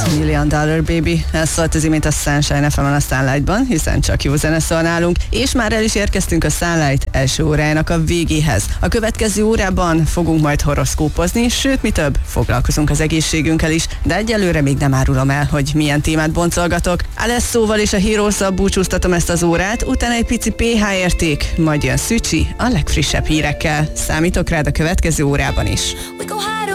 Million Dollar Baby. Ez szólt az imént a Sunshine FM-en a Sunlight-ban, hiszen csak jó zene szól nálunk, és már el is érkeztünk a Sunlight első órájának a végéhez. A következő órában fogunk majd horoszkópozni, sőt, mi több, foglalkozunk az egészségünkkel is, de egyelőre még nem árulom el, hogy milyen témát boncolgatok. Alesszóval és a Heroes-szal búcsúztatom ezt az órát, utána egy pici PH érték, majd jön Szücsi a legfrissebb hírekkel. Számítok rád a következő órában is.